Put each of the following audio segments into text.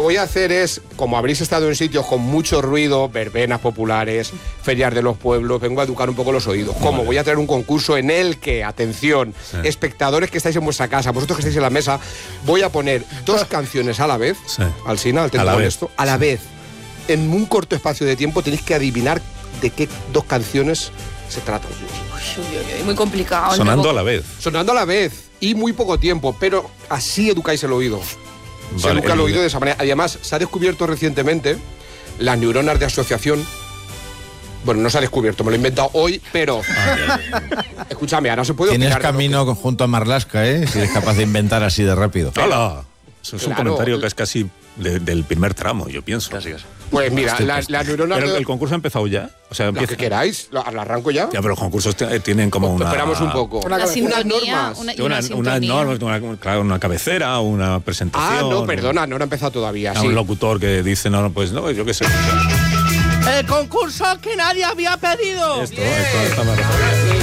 voy a hacer es, como habréis estado en sitios con mucho ruido, verbenas populares, ferias de los pueblos, vengo a educar un poco los oídos. ¿Cómo? Voy a traer un concurso en el que, atención, espectadores que estáis en vuestra casa, vosotros que estáis en la mesa, voy a poner 2 canciones a la vez, Alsina, atento con esto, a la vez. En un corto espacio de tiempo tenéis que adivinar de qué 2 canciones se tratan. Muy complicado. Sonando a la vez. Sonando a la vez y muy poco tiempo, pero así educáis el oído. Se educa el oído de esa manera. Además, se ha descubierto recientemente las neuronas de asociación. Bueno, no se ha descubierto, me lo he inventado hoy, pero... Escúchame, ahora se puede... Tienes camino junto a Marlaska, si eres capaz de inventar así de rápido. ¡Hala! Eso es un comentario que es casi del primer tramo, yo pienso. Casi. Pues mira, las neuronas... ¿Pero el concurso ha empezado ya? O sea, empieza... Lo que queráis, ¿lo arranco ya? Ya, pero los concursos tienen como una... Esperamos un poco. Unas normas. Una cabecera, una presentación... Ah, no, perdona, no ha empezado todavía. Un locutor que dice, no, pues no, yo qué sé. El concurso que nadie había pedido. Esto me refería.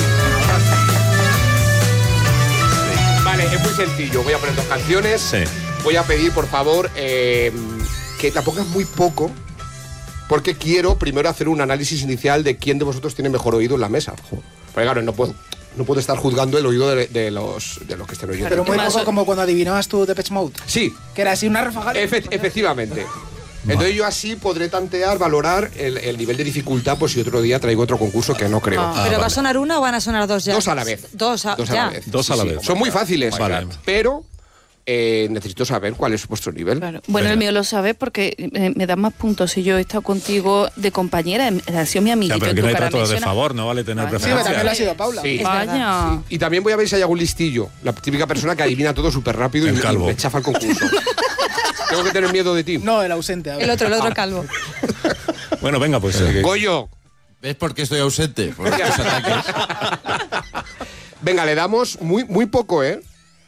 Vale, es muy sencillo. Voy a poner 2 canciones. Sí. Voy a pedir, por favor, que la pongas muy poco, porque quiero primero hacer un análisis inicial de quién de vosotros tiene mejor oído en la mesa. Porque claro, no puedo estar juzgando el oído de los que estén oyendo. Pero muy poco como cuando adivinabas tú Depeche Mode. Sí. Que era así una ráfaga. Efectivamente. Entonces yo así podré tantear, valorar el nivel de dificultad, pues si otro día traigo otro concurso que no creo. ¿Pero va a sonar una o van a sonar 2 ya? 2 a la vez. 2 a la vez. 2 a la vez. Son muy fáciles, vale. pero necesito saber cuál es vuestro nivel. Claro. Bueno, el mío lo sabes porque me dan más puntos si yo he estado contigo de compañera, ha sido mi amiguito. Pero que no hay trato de favor, no vale tener preferencia. Sí, también lo ha sido Paula. Sí. Vaya. Sí. Y también voy a ver si hay algún listillo, la típica persona que adivina todo súper rápido y me chafa el concurso. ¿Tengo que tener miedo de ti? No, el ausente. El otro calvo. Bueno, venga, pues... Goyo. ¿Ves por qué estoy ausente? Por estos ataques. Venga, le damos muy poco, ¿eh?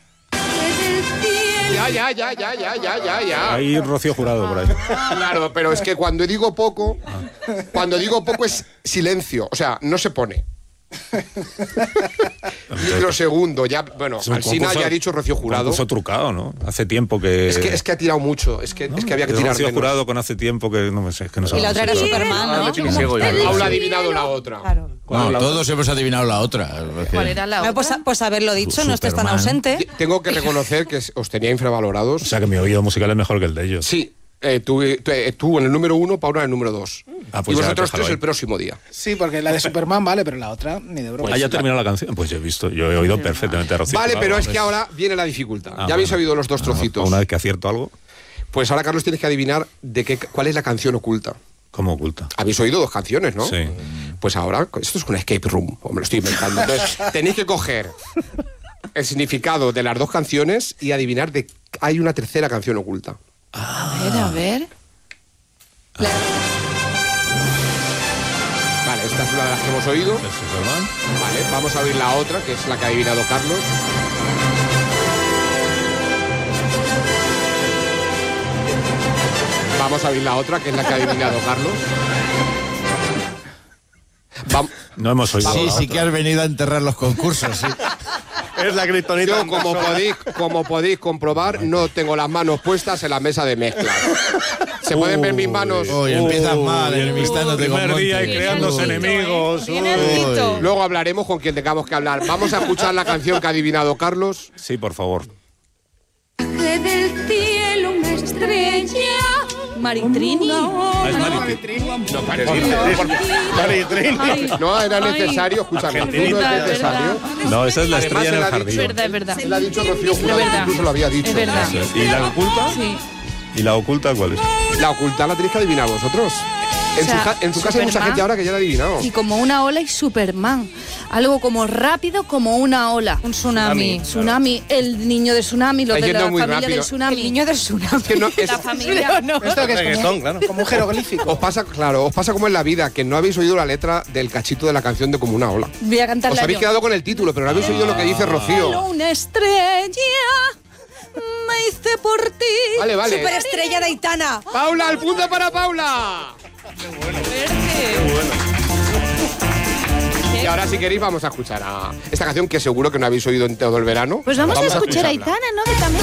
Ya. Hay Rocío Jurado por ahí. Claro, pero es que cuando digo poco es silencio, o sea, no se pone. Microsegundo, ya, bueno, Alsina ya ha dicho Rocío Jurado. Concurso trucado, ¿no? Hace tiempo que... Es que ha tirado mucho, es que había que tirar Rocío menos. Jurado con hace tiempo que no me sé, es que no Y la otra era Superman, ¿no? Paula ha adivinado la otra. Claro. No, todos hemos adivinado la otra. ¿Cuál era la otra? Pues haberlo dicho, no estés tan ausente. Tengo que reconocer que os tenía infravalorados. O sea, que mi oído musical es mejor que el de ellos. Sí. Tú en el número 1, Paula en el número 2. Pues y vosotros ya, 3 el próximo día. Sí, porque la de Superman vale, pero la otra ni de broma. ¿Ya ha terminado la canción? Pues yo he oído perfectamente a Rocío. Vale, Jurado, pero es que ahora viene la dificultad. Ya habéis oído los 2 trocitos. Una vez que acierto algo. Pues ahora, Carlos, tienes que adivinar cuál es la canción oculta. ¿Cómo oculta? Habéis oído 2 canciones, ¿no? Sí. Pues ahora, esto es una escape room, o me lo estoy inventando. Entonces, tenéis que coger el significado de las 2 canciones y adivinar hay una tercera canción oculta. A ver. Vale, esta es una de las que hemos oído. ¿Es Superman? Vale, vamos a oír la otra, que es la que ha adivinado Carlos. Vamos a oír la otra, que es la que ha adivinado Carlos. No hemos oído. Sí que has venido a enterrar los concursos, sí. Es la kriptonita. Yo, como podéis comprobar, no tengo las manos puestas en la mesa de mezcla. ¿Se pueden ver mis manos? Uy, empiezas mal, enemistándote con primer día y Monty. creándose enemigos. Luego hablaremos con quien tengamos que hablar. Vamos a escuchar la canción que ha adivinado Carlos. Sí, por favor. Del cielo una estrella. Maritrini. Es Maritrini. No parece. Maritrini. No era necesario, escúchame, no es necesario. No, esa es la Además, estrella en el él ha jardín. Es verdad. Él ha dicho Rocío Jurado, incluso lo había dicho. Es verdad. ¿Y la oculta? Sí. ¿Y la oculta cuál es? La oculta la tenéis que adivinar vosotros. En su casa hay mucha Superman. gente ahora que ya la ha adivinado. Y como una ola y Superman. Algo como rápido como una ola. Un tsunami. Tsunami, el niño de tsunami, los Está de la yendo muy familia rápido. del tsunami. El niño del tsunami. Que no, La familia. Esto que es como un jeroglífico. os pasa como en la vida, que no habéis oído la letra del cachito de la canción de Como una ola. Voy a cantarla Os habéis yo. quedado con el título, pero no habéis oído lo que dice Rocío. Una estrella me hice por ti. Vale. Superestrella de Aitana. ¡Paula, el punto para Paula! Y ahora, si queréis, vamos a escuchar a esta canción que seguro que no habéis oído en todo el verano. Pues vamos a escuchar a escucharla. Aitana, ¿no? Que también